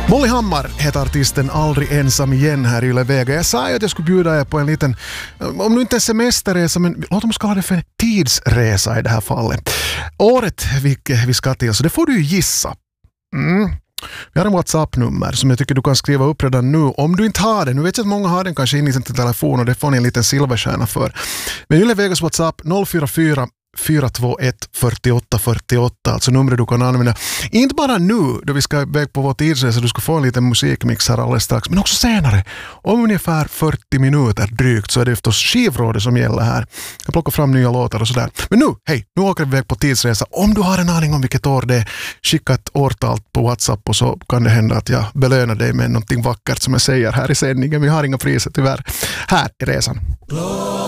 Molly Hammar heter artisten Aldrig ensam igen här i Yle Vega. Jag sa ju att jag skulle bjuda er på en liten, om nu inte en semesterresa, men låt oss kalla det för en tidsresa i det här fallet. Året vi ska till, så det får du ju gissa. Vi har en WhatsApp-nummer som jag tycker du kan skriva upp redan nu. Om du inte har det, nu vet jag att många har den kanske in i sin telefon och det får ni en liten silverstjärna för. Men Yle Vegas WhatsApp 044 421 48 48, alltså numret du kan använda. Inte bara nu då vi ska iväg på vår tidsresa, du ska få en liten musikmix här alldeles strax, men också senare. Om ungefär 40 minuter drygt så är det förstås skivrådet som gäller här. Jag plockar fram nya låtar och sådär. Men nu åker vi iväg på tidsresa. Om du har en aning om vilket år det är, skicka ett årtal på WhatsApp och så kan det hända att jag belönar dig med någonting vackert som jag säger här i sändningen. Vi har inga priser tyvärr. Här är resan.